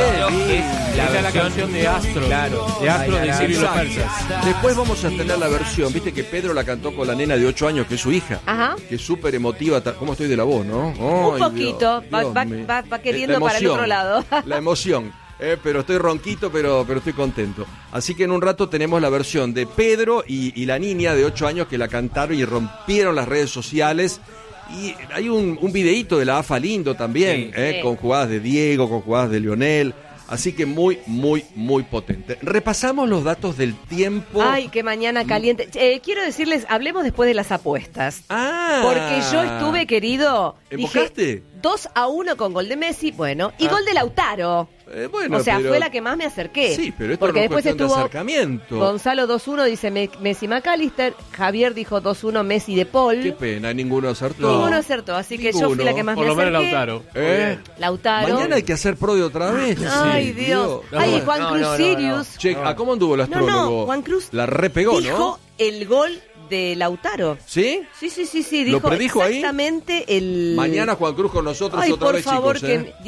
Esa es la canción de Astro. Claro. De Astro de Silvio Los Persas. Después vamos a tener la versión, viste que Pedro la cantó con la nena de 8 años, que es su hija. Ajá. Que es súper emotiva. ¿Cómo estoy de la voz, no? Un poquito, va queriendo para el otro lado. La emoción. Pero estoy ronquito, pero estoy contento. Así que en un rato tenemos la versión de Pedro y la niña de 8 años que la cantaron y rompieron las redes sociales. Y hay un videíto de la AFA lindo también, Sí. con jugadas de Diego, con jugadas de Lionel. Así que muy, muy, muy potente. Repasamos los datos del tiempo. Ay, qué mañana caliente. Quiero decirles, hablemos después de las apuestas. Ah. Porque yo estuve, querido, ¿Embocaste? dije 2-1 con gol de Messi, bueno, y gol de Lautaro. Bueno, o sea, pero fue la que más me acerqué. Sí, pero esto porque no es después cuestión de estuvo acercamiento. Gonzalo 2-1, dice Messi McAllister. Javier dijo 2-1 Messi de Paul. Qué pena, ninguno acertó. Ninguno acertó, así que yo fui la que más Por me lo menos acerqué. Lautaro. Lautaro. Mañana hay que hacer pro de otra vez. Ay, Sí, Dios. No, Ay, bueno. Juan Cruz Sirius. Che, ¿a cómo anduvo el astrólogo? Juan Cruz La repegó, dijo ¿no? el gol de Lautaro. ¿Sí? Sí. ¿Lo Dijo predijo ahí? exactamente el... Mañana Juan Cruz con nosotros Ay, otra por vez, favor, chicos. que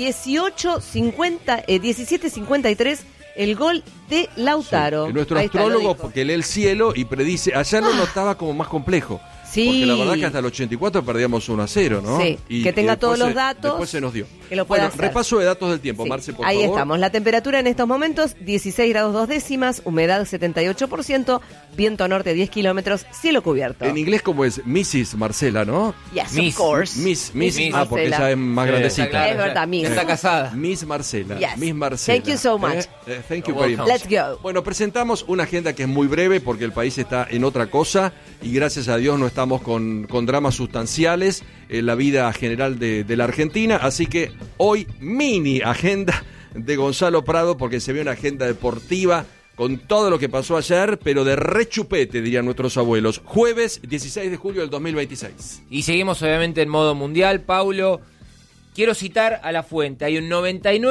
17:53 el gol de Lautaro. Sí. Nuestro Ahí está, lo astrólogo, dijo. que lee el cielo y predice. Allá lo notaba como más complejo. Sí. Porque la verdad que hasta el 84 perdíamos 1-0, ¿no? Sí, que tenga después todos los datos, Después se nos dio. que lo pueda Bueno, hacer. repaso de datos del tiempo, Sí, Marce, por ahí favor. estamos. La temperatura en estos momentos, 16 grados 2 décimas, humedad 78%, viento norte 10 kilómetros, cielo cubierto. En inglés, ¿cómo es? Mrs. Marcela, ¿no? Yes, Miss. of course. Miss. Miss Porque Marcela. ella es más grandecita. claro, Es verdad, Miss. Está casada. Miss Marcela. Yes. Miss Marcela. Thank you so much. Thank you You're very welcome. much. Let's go. Bueno, presentamos una agenda que es muy breve porque el país está en otra cosa y gracias a Dios no estamos con dramas sustanciales en la vida general de la Argentina. Así que hoy mini agenda de Gonzalo Prado porque se ve una agenda deportiva con todo lo que pasó ayer, pero de rechupete, dirían nuestros abuelos. Jueves 16 de julio del 2026. Y seguimos obviamente en modo mundial, Paulo. Quiero citar a la fuente. Hay un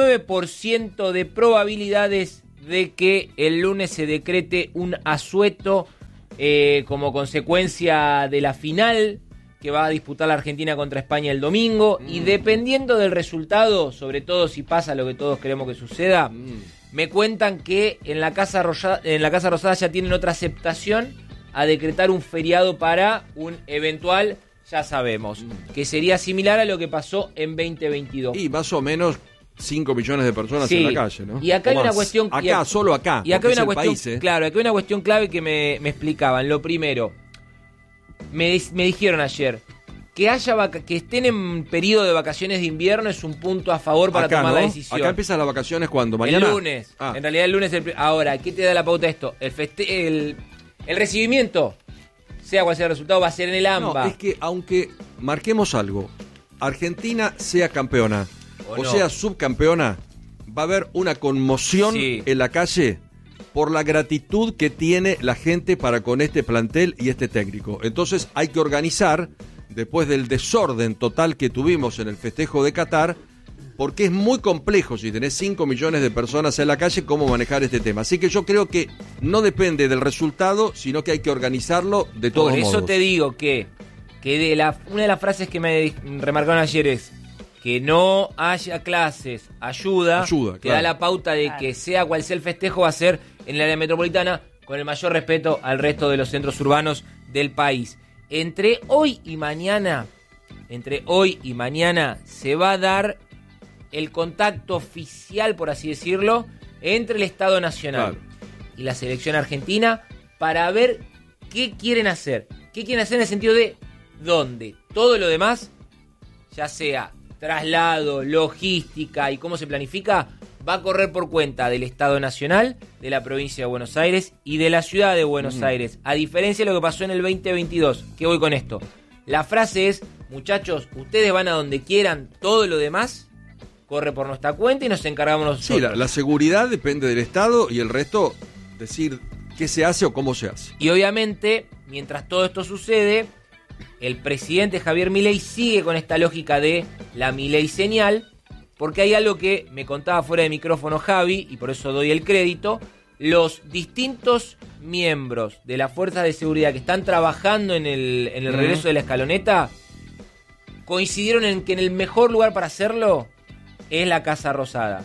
99% de probabilidades de que el lunes se decrete un asueto como consecuencia de la final que va a disputar la Argentina contra España el domingo. Y dependiendo del resultado, sobre todo si pasa lo que todos queremos que suceda, me cuentan que en la Casa Rosada ya tienen otra aceptación a decretar un feriado para un eventual, ya sabemos, que sería similar a lo que pasó en 2022. Y más o menos 5 millones de personas Sí. en la calle, ¿no? Y acá O hay una más. cuestión... Acá, solo acá. Y acá hay porque una es el cuestión, país, claro, acá hay una cuestión clave que me explicaban. Lo primero, me dijeron ayer que que estén en periodo de vacaciones de invierno es un punto a favor para Acá, tomar ¿no? la decisión. Acá empiezan las vacaciones cuando mañana. El lunes. Ah. En realidad el lunes. Ahora, ¿qué te da la pauta esto? El recibimiento, sea cual sea el resultado, va a ser en el AMBA. No, es que aunque marquemos algo, Argentina sea campeona o no. sea subcampeona, va a haber una conmoción Sí. en la calle por la gratitud que tiene la gente para con este plantel y este técnico. Entonces hay que organizar, después del desorden total que tuvimos en el festejo de Qatar, porque es muy complejo si tenés 5 millones de personas en la calle, cómo manejar este tema. Así que yo creo que no depende del resultado, sino que hay que organizarlo de todos Por modos. eso te digo que una de las frases que me remarcaron ayer es que no haya clases, ayuda, te claro. da la pauta de que sea cual sea el festejo va a ser en el área metropolitana con el mayor respeto al resto de los centros urbanos del país. Entre hoy y mañana se va a dar el contacto oficial, por así decirlo, entre el Estado Nacional y la selección argentina para ver qué quieren hacer. ¿Qué quieren hacer en el sentido de dónde? Todo lo demás, ya sea traslado, logística y cómo se planifica, va a correr por cuenta del Estado Nacional, de la provincia de Buenos Aires y de la ciudad de Buenos Aires. A diferencia de lo que pasó en el 2022. ¿Qué voy con esto? La frase es, muchachos, ustedes van a donde quieran, todo lo demás corre por nuestra cuenta y nos encargamos nosotros. Sí, la seguridad depende del Estado y el resto decir qué se hace o cómo se hace. Y obviamente, mientras todo esto sucede, el presidente Javier Milei sigue con esta lógica de la Milei señal, porque hay algo que me contaba fuera de micrófono Javi, y por eso doy el crédito. Los distintos miembros de las fuerzas de seguridad que están trabajando en el regreso de la escaloneta coincidieron en que en el mejor lugar para hacerlo es la Casa Rosada.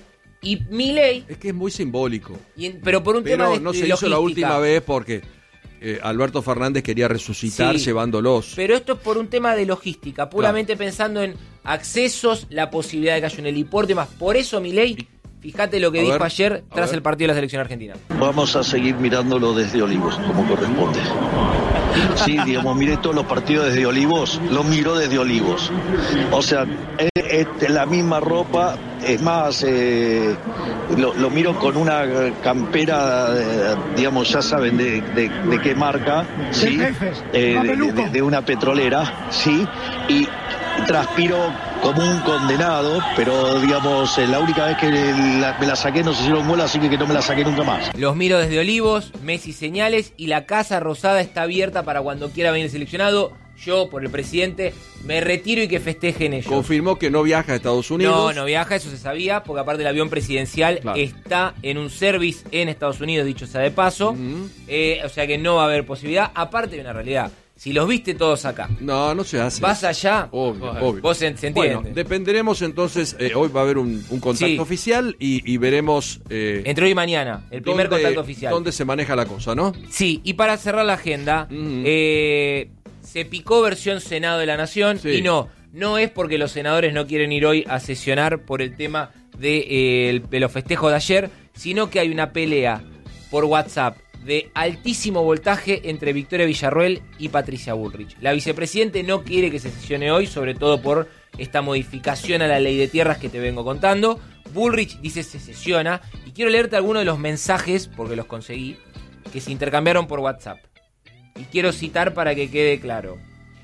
Y Milei... Es que es muy simbólico. Pero por un tema de no se logística. hizo la última vez porque Alberto Fernández quería resucitar llevándolos. Pero esto es por un tema de logística, puramente pensando en accesos, la posibilidad de que haya un helipuerto y más. Por eso Milei, fíjate lo que dijo ayer tras el partido de la selección argentina. Vamos a seguir mirándolo desde Olivos, como corresponde. Sí, digamos, miré todos los partidos desde Olivos, los miro desde Olivos. O sea, es la misma ropa, es más, lo miro con una campera, digamos, ya saben de qué marca, ¿sí? De una petrolera, ¿sí? Y transpiro como un condenado, pero digamos, la única vez que me la saqué no se hicieron muela, así que no me la saqué nunca más. Los miro desde Olivos, Messi señales, y la Casa Rosada está abierta para cuando quiera venir el seleccionado. Yo, por el presidente, me retiro y que festejen ellos. Confirmó que no viaja a Estados Unidos. No viaja, eso se sabía, porque aparte el avión presidencial está en un service en Estados Unidos, dicho sea de paso. O sea que no va a haber posibilidad. Aparte de una realidad, si los viste todos acá. No se hace. Vas allá. Obvio. Vos se entiende. Bueno, dependeremos entonces. Hoy va a haber un contacto oficial y veremos. Entre hoy y mañana, el primer contacto oficial. ¿Dónde se maneja la cosa, no? Sí, y para cerrar la agenda, se picó versión Senado de la Nación y no es porque los senadores no quieren ir hoy a sesionar por el tema de los festejos de ayer, sino que hay una pelea por WhatsApp de altísimo voltaje entre Victoria Villarruel y Patricia Bullrich. La vicepresidente no quiere que se sesione hoy, sobre todo por esta modificación a la ley de tierras que te vengo contando. Bullrich dice se sesiona, y quiero leerte algunos de los mensajes, porque los conseguí, que se intercambiaron por WhatsApp. Y quiero citar para que quede claro.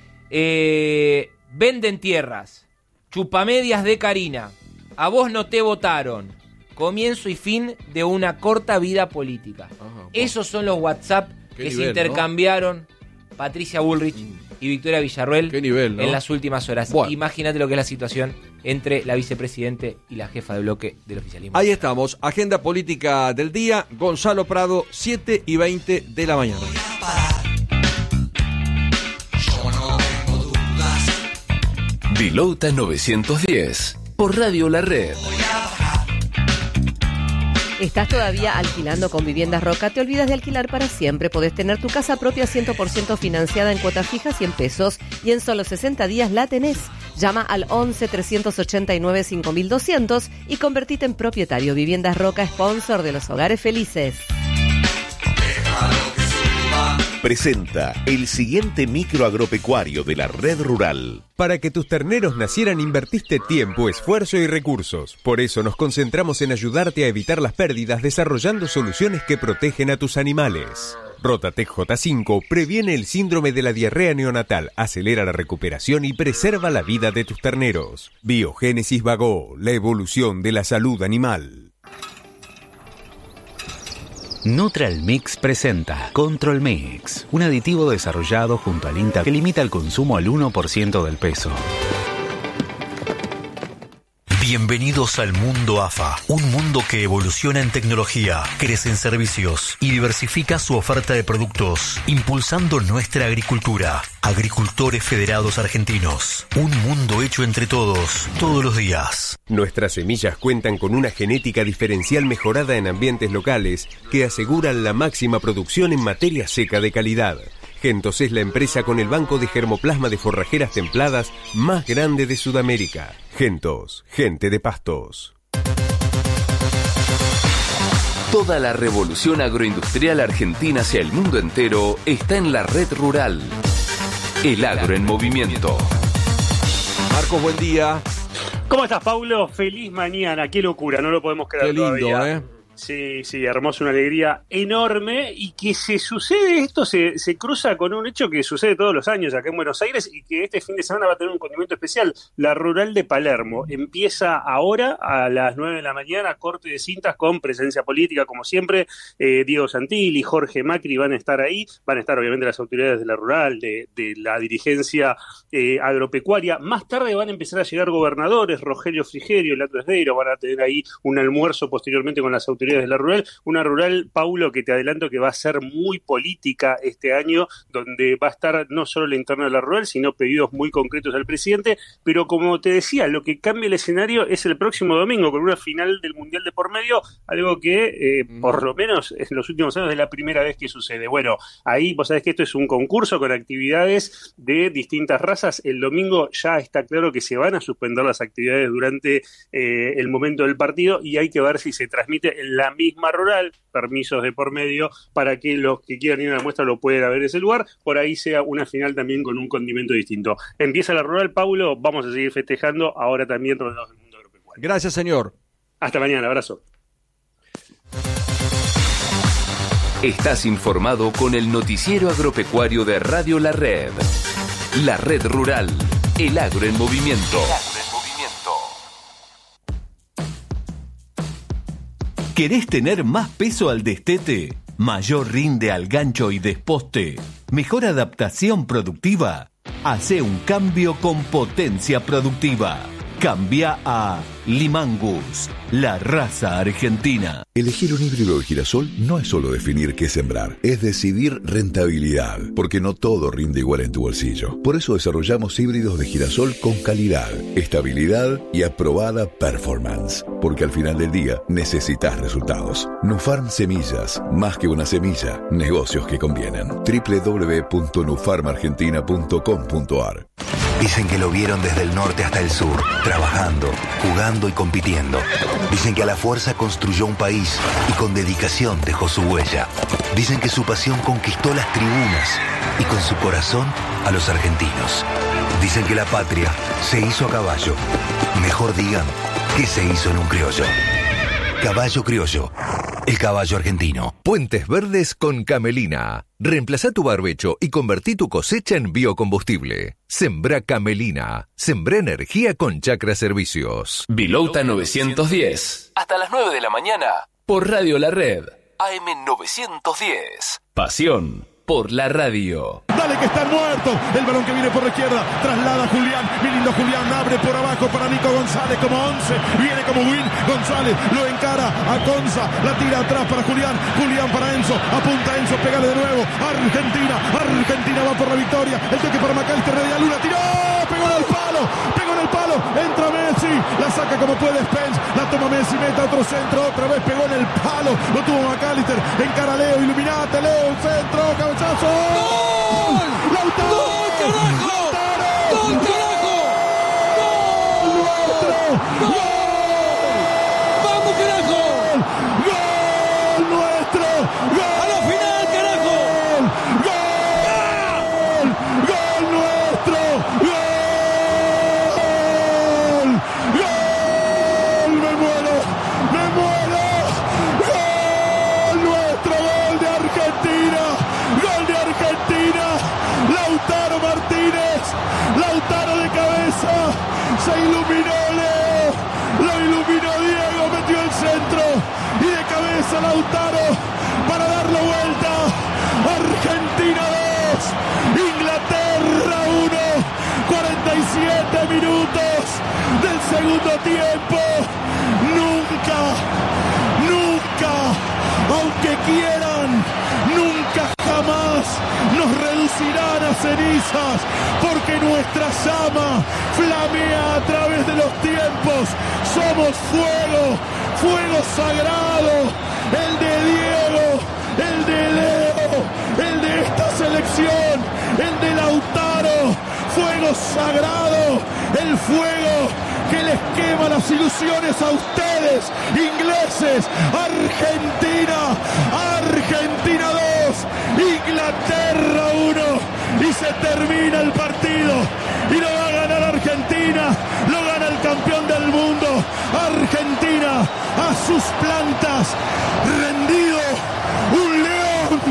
Venden tierras, chupamedias de Karina, a vos no te votaron, comienzo y fin de una corta vida política. Esos son los WhatsApp que se intercambiaron Patricia Bullrich y Victoria Villarruel en las últimas horas. Bueno. Imagínate lo que es la situación entre la vicepresidente y la jefa de bloque del oficialismo. Ahí estamos, agenda política del día, Gonzalo Prado, 7:20 de la mañana. Vilota 910, por Radio La Red. ¿Estás todavía alquilando con Viviendas Roca? ¿Te olvidas de alquilar para siempre? Podés tener tu casa propia 100% financiada en cuotas fijas 100 pesos y en solo 60 días la tenés. Llama al 11-389-5200 y convertite en propietario. Viviendas Roca, sponsor de los hogares felices. Presenta el siguiente micro agropecuario de la Red Rural. Para que tus terneros nacieran invertiste tiempo, esfuerzo y recursos. Por eso nos concentramos en ayudarte a evitar las pérdidas desarrollando soluciones que protegen a tus animales. Rotatec J5 previene el síndrome de la diarrea neonatal, acelera la recuperación y preserva la vida de tus terneros. Biogénesis Bagó, la evolución de la salud animal. Neutral Mix presenta Control Mix, un aditivo desarrollado junto al INTA que limita el consumo al 1% del peso. Bienvenidos al mundo AFA, un mundo que evoluciona en tecnología, crece en servicios y diversifica su oferta de productos, impulsando nuestra agricultura. Agricultores Federados Argentinos, un mundo hecho entre todos, todos los días. Nuestras semillas cuentan con una genética diferencial mejorada en ambientes locales que aseguran la máxima producción en materia seca de calidad. Gentos es la empresa con el banco de germoplasma de forrajeras templadas más grande de Sudamérica. Gentos, gente de pastos. Toda la revolución agroindustrial argentina hacia el mundo entero está en la Red Rural. El agro en movimiento. Marcos, buen día. ¿Cómo estás, Paulo? Feliz mañana. Qué locura, no lo podemos creer. Qué lindo, todavía. Sí, hermoso, una alegría enorme, y que se sucede esto, se cruza con un hecho que sucede todos los años acá en Buenos Aires y que este fin de semana va a tener un condimento especial. La Rural de Palermo empieza ahora a las 9 de la mañana, corte de cintas con presencia política como siempre. Diego Santilli, Jorge Macri van a estar ahí, van a estar obviamente las autoridades de la Rural, de la dirigencia agropecuaria. Más tarde van a empezar a llegar gobernadores, Rogelio Frigerio, Lato Esdeiro, van a tener ahí un almuerzo posteriormente con las autoridades autoridades de la rural. Una rural, Paulo, que te adelanto que va a ser muy política este año, donde va a estar no solo la interna de la rural, sino pedidos muy concretos al presidente. Pero como te decía, lo que cambia el escenario es el próximo domingo, con una final del Mundial de por medio, algo que por lo menos en los últimos años es la primera vez que sucede. Bueno, ahí vos sabés que esto es un concurso con actividades de distintas razas. El domingo ya está claro que se van a suspender las actividades durante el momento del partido y hay que ver si se transmite en la misma rural, permisos de por medio, para que los que quieran ir a la muestra lo puedan ver en ese lugar, por ahí sea una final también con un condimento distinto. Empieza la rural, Paulo, vamos a seguir festejando, ahora también rodeados del mundo agropecuario. Gracias, señor. Hasta mañana, abrazo. Estás informado con el noticiero agropecuario de Radio La Red. La Red Rural, el agro en movimiento. ¿Querés tener más peso al destete? ¿Mayor rinde al gancho y desposte? ¿Mejor adaptación productiva? Hacé un cambio con Potencia Productiva. Cambia a Limangus, la raza argentina. Elegir un híbrido de girasol no es solo definir qué sembrar, es decidir rentabilidad, porque no todo rinde igual en tu bolsillo. Por eso desarrollamos híbridos de girasol con calidad, estabilidad y aprobada performance, porque al final del día necesitas resultados. Nufarm Semillas, más que una semilla, negocios que convienen. www.nufarmargentina.com.ar. Dicen que lo vieron desde el norte hasta el sur, trabajando, jugando y compitiendo. Dicen que a la fuerza construyó un país y con dedicación dejó su huella. Dicen que su pasión conquistó las tribunas y con su corazón a los argentinos. Dicen que la patria se hizo a caballo. Mejor digan que se hizo en un criollo. Caballo Criollo, el caballo argentino. Puentes Verdes con Camelina. Reemplazá tu barbecho y convertí tu cosecha en biocombustible. Sembrá Camelina. Sembrá energía con Chacra Servicios. Vilouta 910. Hasta las 9 de la mañana. Por Radio La Red. AM 910. Pasión por la radio. Dale que están muertos. El balón que viene por la izquierda. Traslada a Julián. Mi lindo Julián. Abre por abajo para Nico González como 11. Viene como Win. González lo encara a Conza. La tira atrás para Julián. Julián para Enzo. Apunta Enzo. Pégale de nuevo. Argentina. Argentina va por la victoria. El toque para Macalister de Luna. Tiró. Pegó en el palo. Pegó en el palo. Entra Messi. La saca como puede Spence. La toma Messi. Mete otro centro. Otra vez pegó en el palo. Lo tuvo Macalister. Encara Leo. Iluminate. Leo. Centro. Cabezazo. ¡Gol! ¡Lautaro! ¡Gol, carajo! ¡Gol, carajo! ¡Gol nuestro! ¡Gol! ¡Vamos, carajo! ¡Gol nuestro! ¡Gol! ¡A la final, carajo! ¡Gol! ¡Gol nuestro! ¡Gol! ¡Gol! ¡Me muero! ¡Me muero! ¡Gol nuestro! ¡Gol de Argentina! ¡Gol de Argentina! Lautaro Martínez, Lautaro de cabeza, se iluminó Leo, lo iluminó Diego, metió el centro y de cabeza Lautaro para darlo vuelta. Argentina 2, Inglaterra 1, 47 minutos del segundo tiempo. Nunca, aunque quieran, nunca jamás nos reducirán a cenizas, porque nuestra llama flamea a través de los tiempos. Somos fuego, fuego sagrado, el de Diego, el de Leo, el de esta selección, el de Lautaro, fuego sagrado, el fuego que les quema las ilusiones a ustedes, ingleses. Argentina 2, Inglaterra 1, y se termina el partido, y lo va a ganar Argentina, lo gana el campeón del mundo. Argentina a sus plantas, rendido, un león.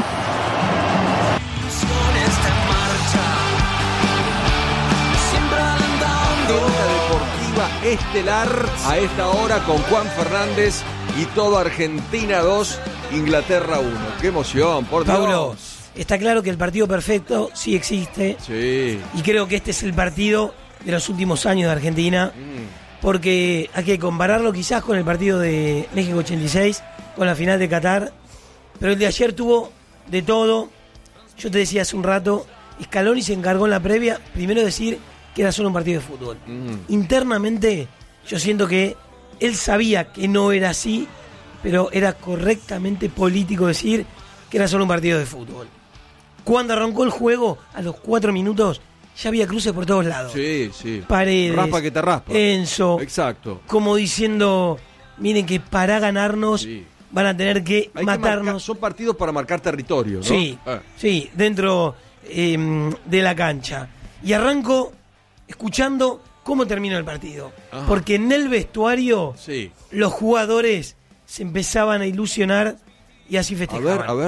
Deportiva estelar a esta hora con Juan Fernández y todo Argentina 2, Inglaterra 1. ¡Qué emoción, por Dios! Pablo, está claro que el partido perfecto sí existe. Sí. Y creo que este es el partido de los últimos años de Argentina. Porque hay que compararlo quizás con el partido de México 86, con la final de Qatar, pero el de ayer tuvo de todo. Yo te decía hace un rato, Scaloni se encargó en la previa, primero decir que era solo un partido de fútbol. Internamente, yo siento que él sabía que no era así, pero era correctamente político decir que era solo un partido de fútbol. Cuando arrancó el juego, a los 4 minutos, ya había cruces por todos lados. Sí, sí. Paredes. Raspa que te raspa. Enzo. Exacto. Como diciendo, miren que para ganarnos van a tener que matarnos. Son partidos para marcar territorio, ¿no? Sí, sí, dentro de la cancha. Y arranco escuchando cómo terminó el partido. Ajá. Porque en el vestuario los jugadores se empezaban a ilusionar y así festejaban. A ver.